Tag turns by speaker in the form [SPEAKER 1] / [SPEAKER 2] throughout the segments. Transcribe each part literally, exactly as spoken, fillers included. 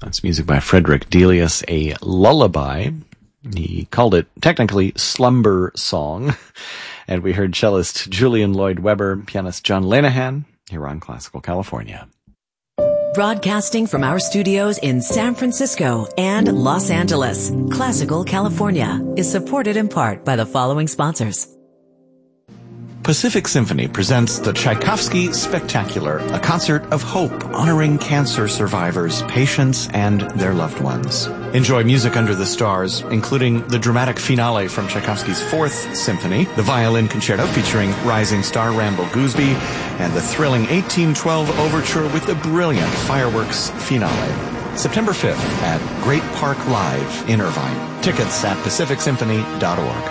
[SPEAKER 1] That's music by Frederick Delius, a lullaby. He called it, technically, Slumber Song. And we heard cellist Julian Lloyd Webber, pianist John Lenihan, here on Classical California.
[SPEAKER 2] Broadcasting from our studios in San Francisco and Los Angeles, Classical California is supported in part by the following sponsors.
[SPEAKER 1] Pacific Symphony presents the Tchaikovsky Spectacular, a concert of hope honoring cancer survivors, patients, and their loved ones. Enjoy music under the stars, including the dramatic finale from Tchaikovsky's Fourth Symphony, the violin concerto featuring rising star Randall Gooseby, and the thrilling eighteen twelve overture with the brilliant fireworks finale. September fifth at Great Park Live in Irvine. Tickets at pacific symphony dot org.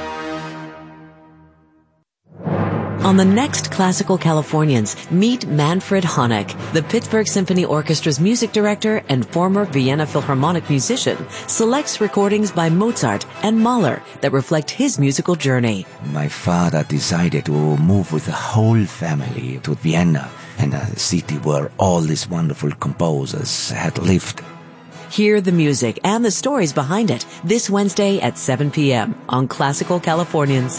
[SPEAKER 2] On the next Classical Californians, meet Manfred Honeck, the Pittsburgh Symphony Orchestra's music director and former Vienna Philharmonic musician, selects recordings by Mozart and Mahler that reflect his musical journey.
[SPEAKER 3] My father decided to move with the whole family to Vienna, and a city where all these wonderful composers had lived.
[SPEAKER 2] Hear the music and the stories behind it this Wednesday at seven p.m. on Classical Californians.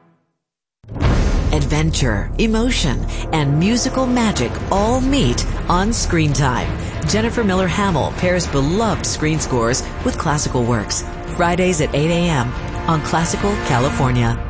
[SPEAKER 2] Adventure, emotion, and musical magic all meet on Screen Time. Jennifer Miller Hamill pairs beloved screen scores with classical works. Fridays at eight a.m. on Classical California.